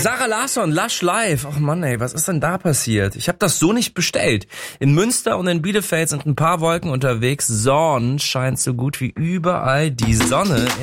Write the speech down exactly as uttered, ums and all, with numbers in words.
Sarah Larsson, Lush Live. Ach Mann, ey, was ist denn da passiert? Ich habe das so nicht bestellt. In Münster und in Bielefeld sind ein paar Wolken unterwegs. Sonn scheint so gut wie überall. Die Sonne